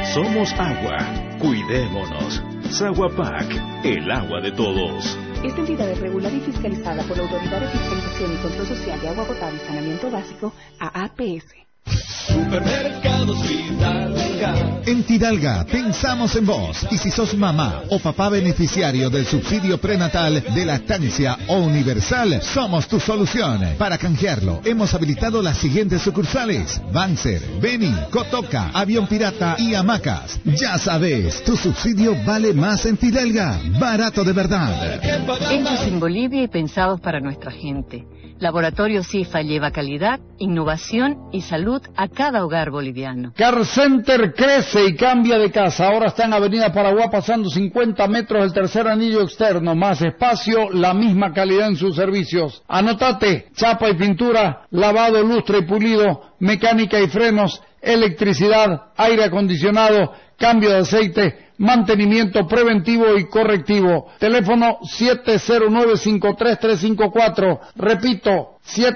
Somos agua. Cuidémonos. Saguapac, el agua de todos. Esta entidad es regulada y fiscalizada por la Autoridad de Fiscalización y Control Social de Agua Potable y Saneamiento Básico, AAPS. Supermercados Fidalga. En Fidalga pensamos en vos. Y si sos mamá o papá beneficiario del subsidio prenatal de lactancia o universal, somos tu solución. Para canjearlo, hemos habilitado las siguientes sucursales: Banzer, Beni, Cotoca, Avión Pirata y Hamacas. Ya sabes, tu subsidio vale más en Fidalga. Barato de verdad. Hechos en Bolivia y pensados para nuestra gente. Laboratorio CIFA lleva calidad, innovación y salud a cada hogar boliviano. Car Center crece y cambia de casa. Ahora está en Avenida Paraguay, pasando 50 metros del tercer anillo externo. Más espacio, la misma calidad en sus servicios. Anotate: chapa y pintura, lavado, lustre y pulido, mecánica y frenos, electricidad, aire acondicionado, cambio de aceite, mantenimiento preventivo y correctivo. Teléfono 709-53354. Repito,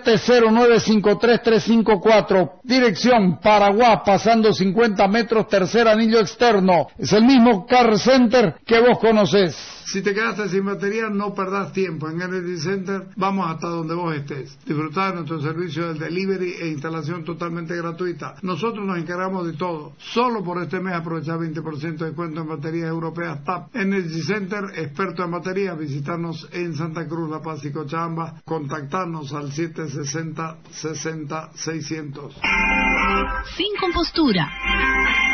709-53354. Dirección Paraguay, pasando 50 metros, tercer anillo externo. Es el mismo Car Center que vos conocés. Si te quedaste sin batería, no perdás tiempo. En Energy Center vamos hasta donde vos estés. Disfrutá de nuestro servicio de delivery e instalación totalmente gratuita. Nosotros nos encargamos de todo. Solo por este mes aprovechá 20% de descuento en baterías europeas TAP. Energy Center, experto en baterías. Visitarnos en Santa Cruz, La Paz y Cochabamba. Contactarnos al 760-60-600. Sin compostura.